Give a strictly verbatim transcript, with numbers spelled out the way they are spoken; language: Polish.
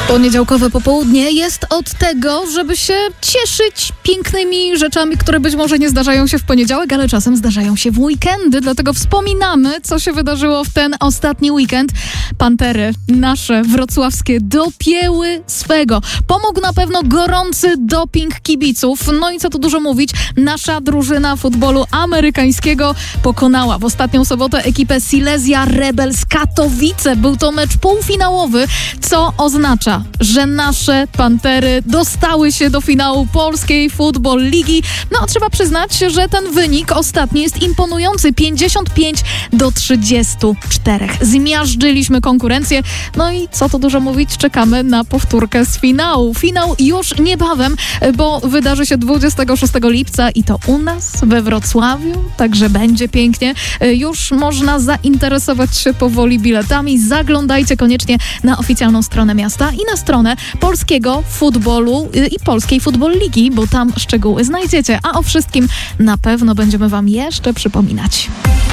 Poniedziałkowe popołudnie jest od tego, żeby się cieszyć pięknymi rzeczami, które być może nie zdarzają się w poniedziałek, ale czasem zdarzają się w weekendy. Dlatego wspominamy, co się wydarzyło w ten ostatni weekend. Pantery nasze wrocławskie dopięły swego. Pomógł na pewno gorący doping kibiców. No i co tu dużo mówić, nasza drużyna futbolu amerykańskiego pokonała w ostatnią sobotę ekipę Silesia Rebels Katowice. Był to mecz półfinałowy, co oznacza, że nasze Pantery dostały się do finału Polskiej Football Ligi. No, trzeba przyznać, że ten wynik ostatni jest imponujący. pięćdziesiąt pięć do trzydziestu czterech. Zmiażdżyliśmy konkurencję. No i co tu dużo mówić, czekamy na powtórkę z finału. Finał już niebawem, bo wydarzy się dwudziestego szóstego lipca i to u nas we Wrocławiu, także będzie pięknie. Już można zainteresować się powoli biletami. Zaglądajcie koniecznie na oficjalną stronę miasta i na stronę polskiego futbolu i Polskiej Football Ligi, bo tam szczegóły znajdziecie, a o wszystkim na pewno będziemy wam jeszcze przypominać.